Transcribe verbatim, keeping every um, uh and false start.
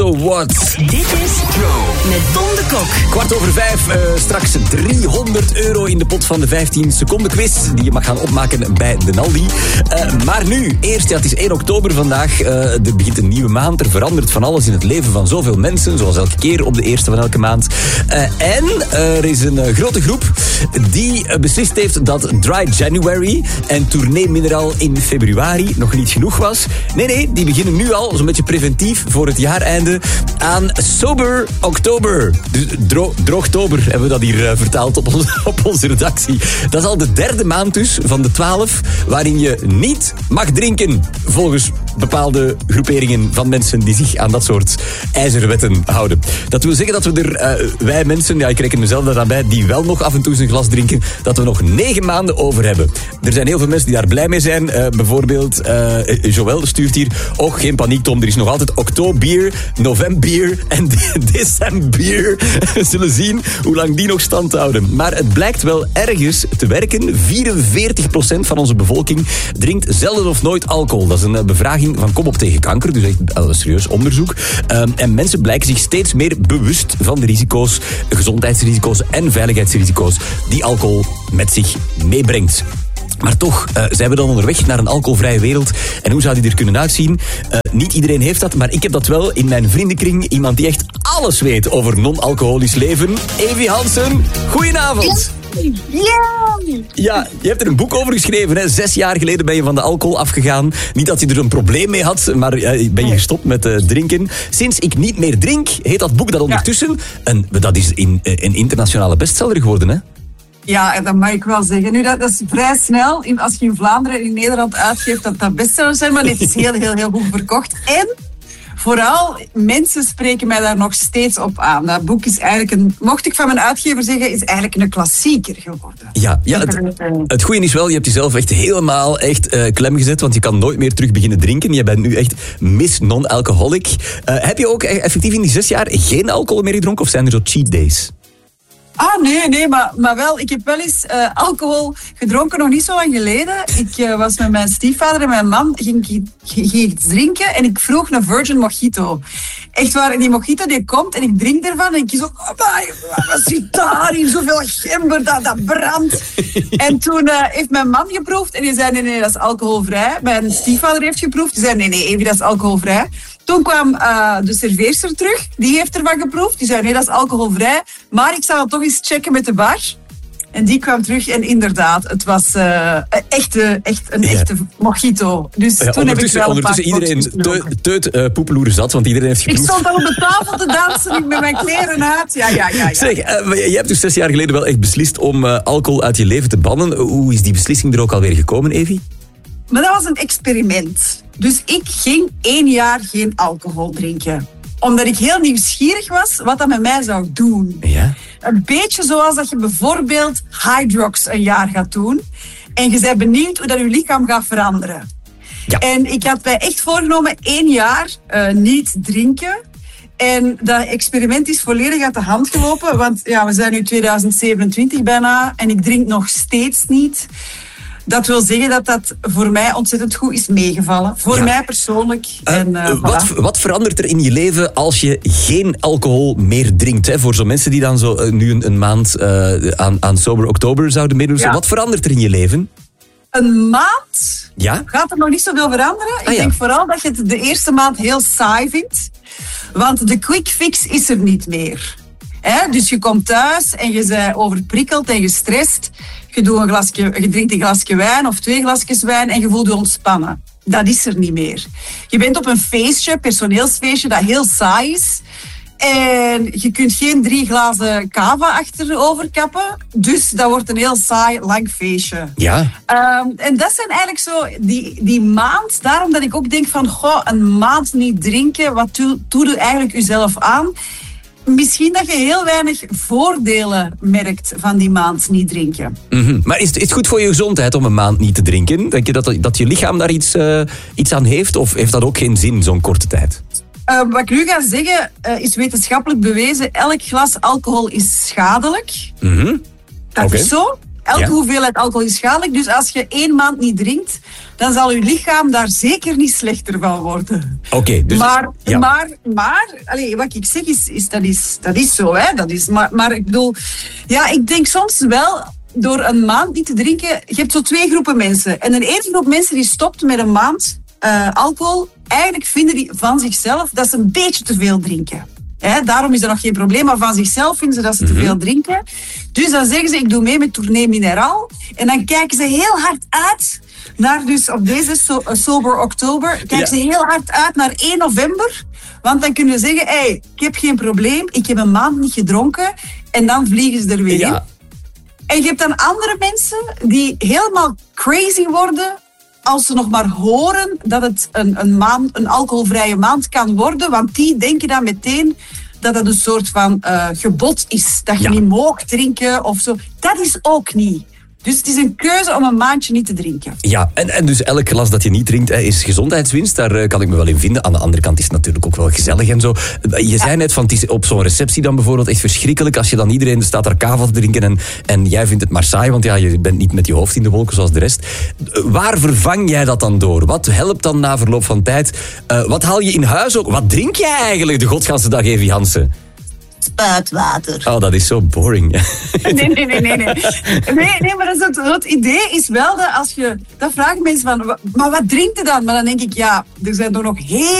So What. Dit is Joe met Tom de Kok. Kwart over vijf, uh, straks driehonderd euro in de pot van de vijftien seconden quiz. Die je mag gaan opmaken bij de Naldi. Uh, maar nu, eerst, ja, het is één oktober vandaag. Uh, er begint een nieuwe maand. Er verandert van alles in het leven van zoveel mensen. Zoals elke keer op de eerste van elke maand. Uh, en uh, er is een uh, grote groep die uh, beslist heeft dat Dry January en Tournee Mineral in februari nog niet genoeg was. Nee, nee, die beginnen nu al, zo'n beetje preventief voor het jaareinde, aan Sober Oktober. Dus dro- droogtober hebben we dat hier uh, vertaald op, ons, op onze redactie. Dat is al de derde maand dus van de twaalf waarin je niet mag drinken. Volgens bepaalde groeperingen van mensen die zich aan dat soort ijzerwetten houden. Dat wil zeggen dat we er, uh, wij mensen, ja, ik reken mezelf daaraan bij, die wel nog af en toe zijn glas drinken, dat we nog negen maanden over hebben. Er zijn heel veel mensen die daar blij mee zijn. Uh, bijvoorbeeld, uh, Joël stuurt hier, och, geen paniek Tom, er is nog altijd oktoberbier, novemberbier en decemberbier. We zullen zien hoe lang die nog stand houden. Maar het blijkt wel ergens te werken. vierenveertig procent van onze bevolking drinkt zelden of nooit alcohol. Dat is een bevraging van Kom op tegen kanker, dus echt een serieus onderzoek. Um, en mensen blijken zich steeds meer bewust van de risico's, gezondheidsrisico's en veiligheidsrisico's die alcohol met zich meebrengt. Maar toch, uh, zijn we dan onderweg naar een alcoholvrije wereld? En hoe zou die er kunnen uitzien? Uh, niet iedereen heeft dat, maar ik heb dat wel in mijn vriendenkring. Iemand die echt alles weet over non-alcoholisch leven. Evie Hansen, goedenavond. Ja! Ja, je hebt er een boek over geschreven. Hè? Zes jaar geleden ben je van de alcohol afgegaan. Niet dat je er een probleem mee had, maar uh, ben je gestopt met uh, drinken. Sinds ik niet meer drink, heet dat boek dat ondertussen. En dat is in, uh, een internationale bestseller geworden, hè? Ja, dat mag ik wel zeggen. Nu, dat, dat is vrij snel. In, als je in Vlaanderen en in Nederland uitgeeft, dat dat bestsellers zijn, maar het is heel, heel, heel goed verkocht. En vooral, mensen spreken mij daar nog steeds op aan. Dat boek is eigenlijk een, mocht ik van mijn uitgever zeggen, is eigenlijk een klassieker geworden. Ja, ja het, het goede is wel, je hebt jezelf echt helemaal echt uh, klem gezet, want je kan nooit meer terug beginnen drinken. Je bent nu echt Miss Non-Alcoholic. Uh, heb je ook effectief in die zes jaar geen alcohol meer gedronken, of zijn er zo cheat days? Ah, nee, nee, maar, maar wel. Ik heb wel eens uh, alcohol gedronken, nog niet zo lang geleden. Ik uh, was met mijn stiefvader en mijn man, ging ik, ging ik drinken en ik vroeg een Virgin Mojito. Echt waar, die mojito die komt en ik drink ervan en ik zo, oh my, wat zit daarin? Zoveel gember, dat, dat brandt. En toen uh, heeft mijn man geproefd en die zei, nee, nee, dat is alcoholvrij. Mijn stiefvader heeft geproefd, die zei, nee, nee, Evie, dat is alcoholvrij. Toen kwam uh, de serveerster terug, die heeft ervan geproefd. Die zei, nee, dat is alcoholvrij. Maar ik zou het toch eens checken met de bar. En die kwam terug en inderdaad, het was uh, een echte, echt een echte ja. mojito. Dus ja, toen heb ik wel ondertussen iedereen te, teut uh, poepeloeren zat, want iedereen heeft geproefd. Ik stond al op de tafel te dansen met mijn kleren uit. Ja, ja, ja. ja. Zeg, uh, je hebt dus zes jaar geleden wel echt beslist om uh, alcohol uit je leven te bannen. Hoe is die beslissing er ook alweer gekomen, Evie? Maar dat was een experiment. Dus ik ging één jaar geen alcohol drinken. Omdat ik heel nieuwsgierig was wat dat met mij zou doen. Ja. Een beetje zoals dat je bijvoorbeeld Hydrox een jaar gaat doen. En je bent benieuwd hoe dat je lichaam gaat veranderen. Ja. En ik had mij echt voorgenomen één jaar uh, niet drinken. En dat experiment is volledig uit de hand gelopen. Want ja, we zijn nu tweeduizend zevenentwintig bijna en ik drink nog steeds niet. Dat wil zeggen dat dat voor mij ontzettend goed is meegevallen. Voor ja. mij persoonlijk. Uh, en, uh, wat, voilà. wat verandert er in je leven als je geen alcohol meer drinkt? Hè? Voor zo'n mensen die dan zo, uh, nu een, een maand uh, aan, aan Sober Oktober zouden meedoen. Ja. Wat verandert er in je leven? Een maand ja? gaat er nog niet zoveel veranderen. Ah, ik denk ja. vooral dat je het de eerste maand heel saai vindt. Want de quick fix is er niet meer. He, dus je komt thuis en je bent overprikkeld en gestrest. Je, doet een glasje, je drinkt een glasje wijn of twee glasjes wijn en je voelt je ontspannen. Dat is er niet meer. Je bent op een feestje, personeelsfeestje, dat heel saai is. En je kunt geen drie glazen cava achterover kappen. Dus dat wordt een heel saai, lang feestje. Ja. Um, en dat zijn eigenlijk zo die, die maand. Daarom dat ik ook denk van, goh, een maand niet drinken. Wat doe je eigenlijk jezelf aan? Misschien dat je heel weinig voordelen merkt van die maand niet drinken. Mm-hmm. Maar is het, is het goed voor je gezondheid om een maand niet te drinken? Denk je dat, dat je lichaam daar iets, uh, iets aan heeft? Of heeft dat ook geen zin, zo'n korte tijd? Uh, wat ik nu ga zeggen, uh, is wetenschappelijk bewezen. Elk glas alcohol is schadelijk. Mm-hmm. Dat okay. is zo. Elke Ja. hoeveelheid alcohol is schadelijk. Dus als je één maand niet drinkt, dan zal je lichaam daar zeker niet slechter van worden. Oké, okay, dus... Maar, ja. maar, maar allez, wat ik zeg is, is, dat, is dat is zo. Hè? Dat is, maar, maar ik bedoel, ja, ik denk soms wel, door een maand niet te drinken, je hebt zo twee groepen mensen. En een ene groep mensen die stopt met een maand uh, alcohol, eigenlijk vinden die van zichzelf dat ze een beetje te veel drinken. He, daarom is er nog geen probleem, maar van zichzelf vinden ze dat ze te veel drinken. Dus dan zeggen ze, ik doe mee met Tournee Mineraal. En dan kijken ze heel hard uit naar, dus op deze so- Sober Oktober, kijken Ja. ze heel hard uit naar één november. Want dan kunnen ze zeggen, hey, ik heb geen probleem, ik heb een maand niet gedronken. En dan vliegen ze er weer Ja. in. En je hebt dan andere mensen die helemaal crazy worden als ze nog maar horen dat het een, een, maand, een alcoholvrije maand kan worden. Want die denken dan meteen dat het een soort van uh, gebod is. Dat je Ja. niet mag drinken of zo. Dat is ook niet. Dus het is een keuze om een maandje niet te drinken. Ja, en, en dus elk glas dat je niet drinkt hè, is gezondheidswinst. Daar uh, kan ik me wel in vinden. Aan de andere kant is het natuurlijk ook wel gezellig en zo. Je ja. zei net van, het is op zo'n receptie dan bijvoorbeeld echt verschrikkelijk als je dan iedereen staat daar kava te drinken en, en jij vindt het maar saai, want ja, je bent niet met je hoofd in de wolken zoals de rest. Waar vervang jij dat dan door? Wat helpt dan na verloop van tijd? Uh, wat haal je in huis ook? Wat drink jij eigenlijk de godganse dag, Evi Hansen? Spuitwater. Oh, dat is zo boring. Nee, nee, nee, nee, nee. Nee, nee, maar dat is het, het idee is wel dat als je... Dat vragen mensen van, maar wat drinkt je dan? Maar dan denk ik, ja, er zijn er nog heel